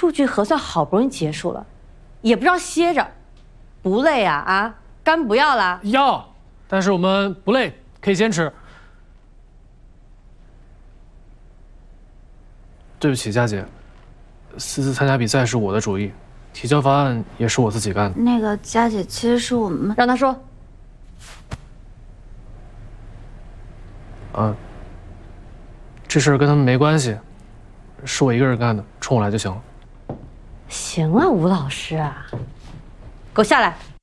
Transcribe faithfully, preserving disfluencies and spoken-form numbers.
数据核算好不容易结束了，也不知道歇着，不累啊啊？肝不要啦？ 要，但是我们不累，可以坚持。对不起，佳姐，私自参加比赛是我的主意，提交方案也是我自己干的。 那个佳姐，其实是我们让他说。 啊，这事儿跟他们没关系，是我一个人干的，冲我来就行了。 行啊，吴老师啊，给我下来。